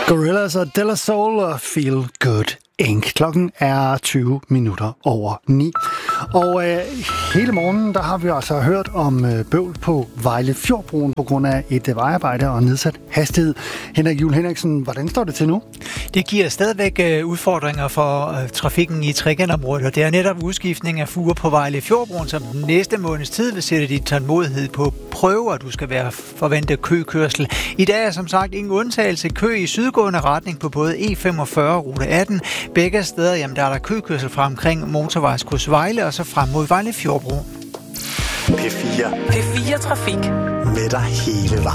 Gorillaz og De La Soul og Feel Good Inc. Klokken er 20 minutter over 9. Og hele morgenen, der har vi altså hørt om bøvl på Vejle Fjordbroen på grund af et vejarbejde og nedsat hastighed. Henrik Juhl Henriksen, hvordan står det til nu? Det giver stadigvæk udfordringer for trafikken i Trekantområdet, og det er netop udskiftning af fuger på Vejle Fjordbroen, som den næste måneds tid vil sætte dit tålmodighed på prøve, og du skal forvente køkørsel. I dag er som sagt ingen undtagelse kø i sydgående retning på både E45 og rute 18. Begge steder, jamen, der er der køkørsel fra omkring motorvejskryds Vejle og så frem mod Vejle Fjordbro. P4 Trafik med dig hele vejen.